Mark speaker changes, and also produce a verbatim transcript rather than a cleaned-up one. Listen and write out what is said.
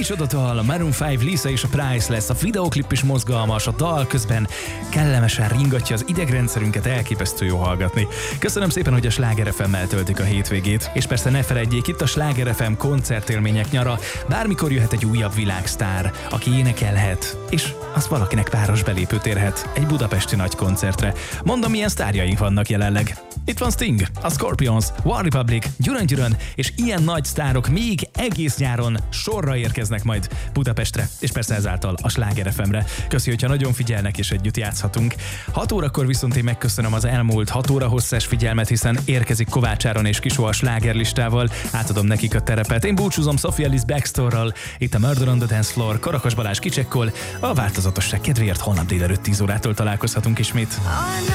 Speaker 1: micsoda dal, a Maroon öt, Lisa és a Priceless, a videoklip is mozgalmas, a dal közben kellemesen ringatja az idegrendszerünket, elképesztő jó hallgatni. Köszönöm szépen, hogy a Sláger ef emmel töltük a hétvégét, és persze ne feledjék, itt a Sláger ef em koncertélmények nyara, bármikor jöhet egy újabb világsztár, aki énekelhet, és az valakinek páros belépőt érhet egy budapesti nagy koncertre. Mondom, milyen sztárjaink vannak jelenleg. Itt van Sting, a Scorpions, One Republic, Gyurön-Gyurön, és ilyen nagy sztárok még egész nyáron sorra érkeznek majd Budapestre, és persze ezáltal a Sláger ef emre. Köszi, hogyha nagyon figyelnek, és együtt játszhatunk. hat órakor viszont én megköszönöm az elmúlt hat óra hosszás figyelmet, hiszen érkezik Kovács Áron és Kisó a slágerlistával, átadom nekik a terepet. Én búcsúzom Sophia Ellis Baxterrel, itt a Murder on the Dance Floor, Karakas Balázs Kicsekkol, a változatosság kedvéért holnap délelőtt tíz órától találkozhatunk ismét.